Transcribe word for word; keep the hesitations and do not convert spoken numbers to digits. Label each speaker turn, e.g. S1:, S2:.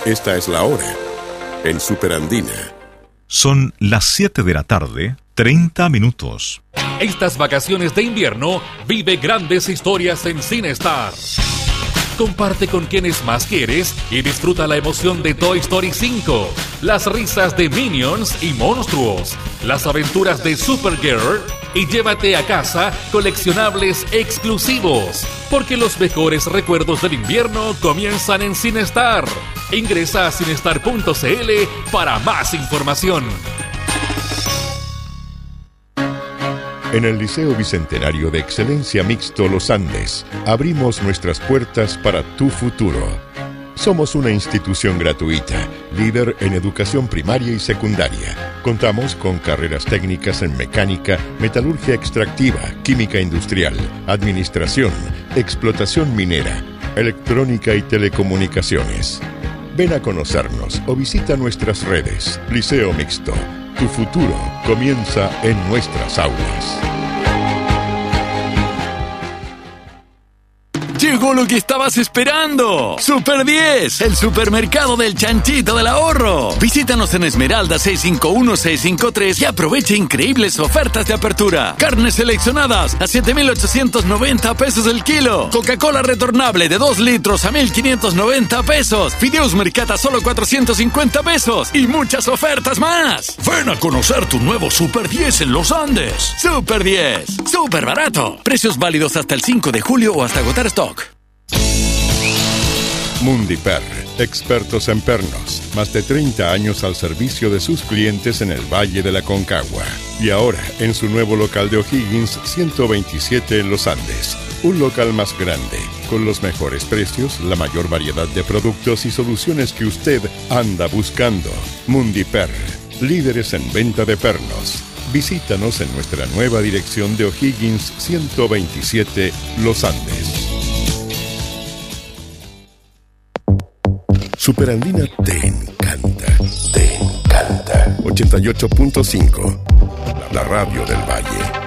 S1: Esta es la hora en Superandina.
S2: Son las siete de la tarde, treinta minutos.
S3: Estas vacaciones de invierno vive grandes historias en CineStar. Comparte con quienes más quieres y disfruta la emoción de Toy Story cinco, las risas de Minions y Monstruos, las aventuras de Supergirl y llévate a casa coleccionables exclusivos, porque los mejores recuerdos del invierno comienzan en CineStar. Ingresa a cinestar punto c l para más información.
S4: En el Liceo Bicentenario de Excelencia Mixto Los Andes, abrimos nuestras puertas para tu futuro. Somos una institución gratuita, líder en educación primaria y secundaria. Contamos con carreras técnicas en mecánica, metalurgia extractiva, química industrial, administración, explotación minera, electrónica y telecomunicaciones. Ven a conocernos o visita nuestras redes. Liceo Mixto. Tu futuro comienza en nuestras aulas.
S5: Llegó lo que estabas esperando. Super diez, el supermercado del chanchito del ahorro. Visítanos en Esmeralda seis cinco uno seis cinco tres y aprovecha increíbles ofertas de apertura. Carnes seleccionadas a siete mil ochocientos noventa pesos el kilo. Coca-Cola retornable de dos litros a mil quinientos noventa pesos. Fideos Mercata solo cuatrocientos cincuenta pesos. Y muchas ofertas más. Ven a conocer tu nuevo Super diez en Los Andes. Super diez, súper barato. Precios válidos hasta el cinco de julio o hasta agotar stock.
S4: Mundiper, expertos en pernos, más de treinta años al servicio de sus clientes en el Valle de la Concagua. Y ahora, en su nuevo local de O'Higgins, ciento veintisiete en Los Andes. Un local más grande, con los mejores precios, la mayor variedad de productos y soluciones que usted anda buscando. Mundiper, líderes en venta de pernos. Visítanos en nuestra nueva dirección de O'Higgins, ciento veintisiete, Los Andes. Superandina te encanta, te encanta. ochenta y ocho punto cinco, la radio del Valle.